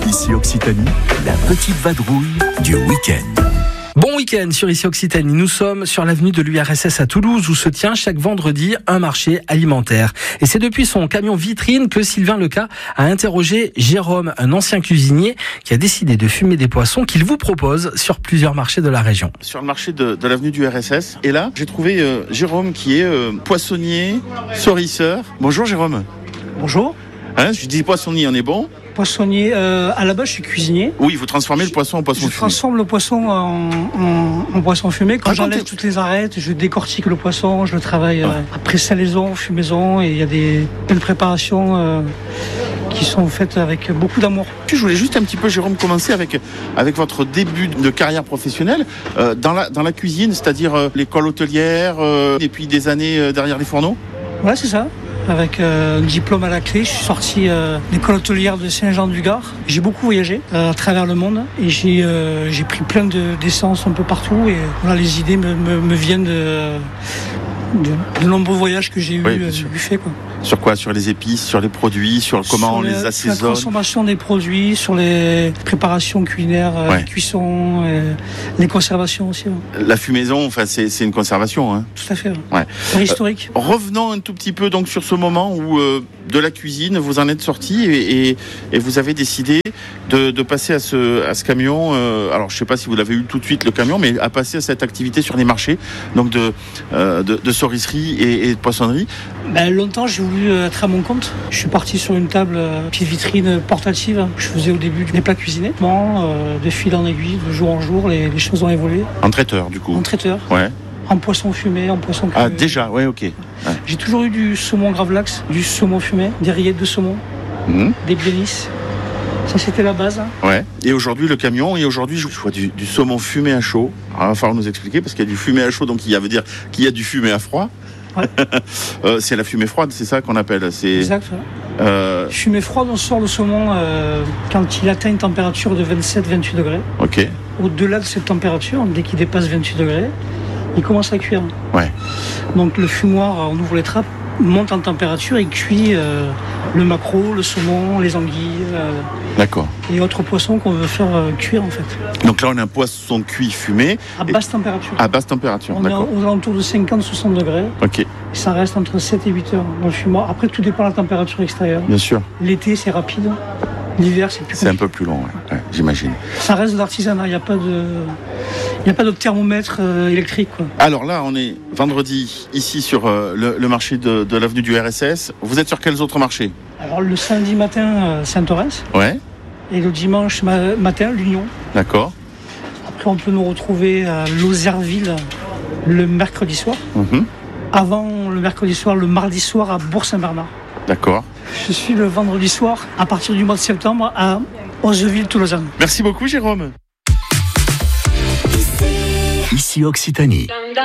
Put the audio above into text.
Ici Occitanie, la petite vadrouille du week-end. Bon week-end sur Ici Occitanie. Nous sommes sur l'avenue de l'URSS à Toulouse où se tient chaque vendredi un marché alimentaire. Et c'est depuis son camion vitrine que Sylvain Leca a interrogé Jérôme, un ancien cuisinier qui a décidé de fumer des poissons qu'il vous propose sur plusieurs marchés de la région. Sur le marché de l'avenue du URSS. Et là, j'ai trouvé Jérôme qui est poissonnier, saurisseur. Bonjour Jérôme. Bonjour. Je dis poissonnier, on est bon? Poissonnier, à la base je suis cuisinier. Oui, vous transformez le poisson en poisson fumé. Je transforme le poisson en poisson fumé. Quand j'enlève toutes les arêtes, je décortique le poisson, je le travaille après salaison, fumaison, et il y a des belles préparations qui sont faites avec beaucoup d'amour. Je voulais juste un petit peu, Jérôme, commencer avec votre début de carrière professionnelle dans la cuisine, c'est-à-dire l'école hôtelière et puis des années derrière les fourneaux. Ouais, c'est ça. Avec un diplôme à la clé, je suis sorti de l'école hôtelière de Saint-Jean-du-Gard. J'ai beaucoup voyagé à travers le monde et j'ai pris plein d'essences un peu partout. Et voilà, les idées me viennent de nombreux voyages que j'ai eu du buffet, quoi. Sur quoi? Sur les épices, sur les produits, sur comment on les assaisonne? Sur la transformation des produits, sur les préparations culinaires, les cuissons, les conservations aussi. Ouais. La fumaison, enfin, c'est une conservation. Hein. Tout à fait. Ouais. C'est historique. Revenons un tout petit peu donc sur ce moment où de la cuisine, vous en êtes sorti et vous avez décidé de passer à ce camion. Alors, je ne sais pas si vous l'avez eu tout de suite le camion, mais à passer à cette activité sur les marchés, donc de saurisserie et de poissonnerie. Longtemps, j'ai voulu être à mon compte. Je suis parti sur une table petite vitrine portative. Je faisais au début des plats cuisinés. De fil en aiguille, de jour en jour, les choses ont évolué. En traiteur, du coup. En traiteur. Ouais. En poisson fumé, en poisson cru. Ah, déjà, ouais, ok. Ouais. J'ai toujours eu du saumon gravlax, du saumon fumé, des rillettes de saumon, des biélis. Ça, c'était la base. Ouais. Et aujourd'hui, le camion, je vois du saumon fumé à chaud. Alors, il va falloir nous expliquer, parce qu'il y a du fumé à chaud, donc il veut dire qu'il y a du fumé à froid. Ouais. C'est la fumée froide, c'est ça qu'on appelle. Exact. Fumée froide, on sort le saumon quand il atteint une température de 27-28 degrés. Ok. Au-delà de cette température, dès qu'il dépasse 28 degrés, il commence à cuire. Ouais. Donc le fumoir, on ouvre les trappes, monte en température et cuit le maquereau, le saumon, les anguilles. D'accord. Et autres poissons qu'on veut faire cuire en fait. Donc là on a un poisson cuit fumé. À basse température. À basse température, on d'accord. est aux alentours de 50-60 degrés. Ok. Et ça reste entre 7 et 8 heures dans le fumoir. Après tout dépend de la température extérieure. Bien sûr. L'été c'est rapide. L'hiver c'est plus compliqué. C'est un peu plus long, ouais, j'imagine. Ça reste de l'artisanat, il n'y a pas de thermomètre électrique, quoi. Alors là, on est vendredi, ici sur le marché de l'avenue du URSS. Vous êtes sur quels autres marchés? Alors le samedi matin, Saint-Orens. Ouais. Et le dimanche matin, l'Union. D'accord. Après, on peut nous retrouver à Lozerville le mercredi soir. Avant le mercredi soir, le mardi soir à Bourg-Saint-Bernard. D'accord. Je suis le vendredi soir, à partir du mois de septembre, à Ozeville-Tolosan. Merci beaucoup, Jérôme. Ici Occitanie.